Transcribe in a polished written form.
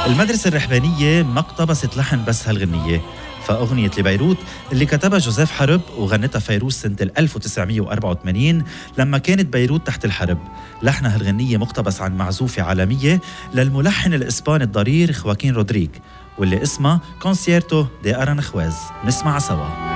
المدرسة الرحبانية ما اقتبست لحن بس هالغنية، فأغنية لبيروت اللي كتبها جوزيف حرب وغنتها فيروز سنة 1984 لما كانت بيروت تحت الحرب. لحن هالغنية مقتبس عن معزوفة عالمية للملحن الإسباني الضرير خواكين رودريغ واللي اسمها كونسيرتو دي أرانخواز. نسمع سوا.